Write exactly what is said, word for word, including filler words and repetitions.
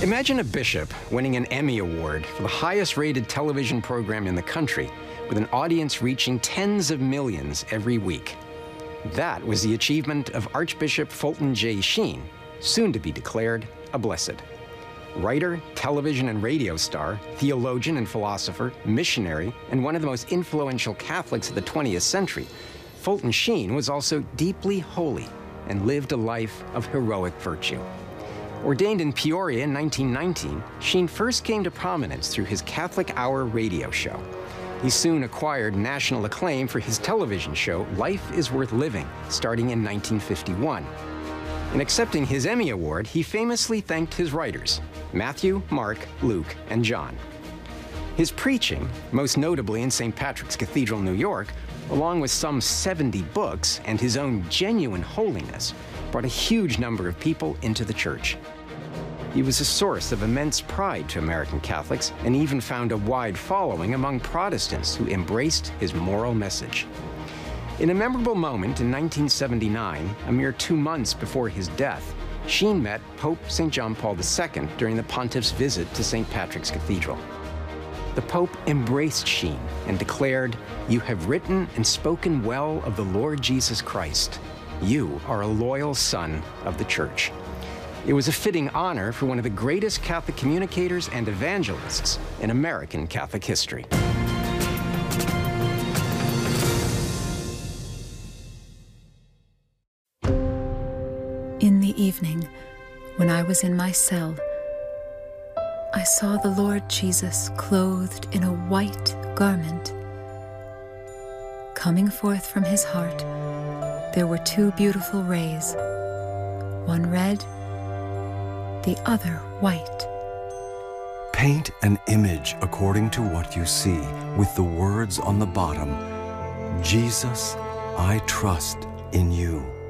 Imagine a bishop winning an Emmy Award for the highest-rated television program in the country, with an audience reaching tens of millions every week. That was the achievement of Archbishop Fulton J. Sheen, soon to be declared a blessed. Writer, television and radio star, theologian and philosopher, missionary, and one of the most influential Catholics of the twentieth century, Fulton Sheen was also deeply holy and lived a life of heroic virtue. Ordained in Peoria in nineteen nineteen, Sheen first came to prominence through his Catholic Hour radio show. He soon acquired national acclaim for his television show, Life is Worth Living, starting in nineteen fifty-one. In accepting his Emmy Award, he famously thanked his writers, Matthew, Mark, Luke, and John. His preaching, most notably in Saint Patrick's Cathedral, New York, along with some seventy books and his own genuine holiness, brought a huge number of people into the church. He was a source of immense pride to American Catholics and even found a wide following among Protestants who embraced his moral message. In a memorable moment in nineteen seventy-nine, a mere two months before his death, Sheen met Pope Saint John Paul the Second during the pontiff's visit to Saint Patrick's Cathedral. The Pope embraced Sheen and declared, "You have written and spoken well of the Lord Jesus Christ. You are a loyal son of the Church." It was a fitting honor for one of the greatest Catholic communicators and evangelists in American Catholic history. In the evening, when I was in my cell, I saw the Lord Jesus clothed in a white garment. Coming forth from his heart, there were two beautiful rays, one red, the other white. Paint an image according to what you see, with the words on the bottom, "Jesus, I trust in you."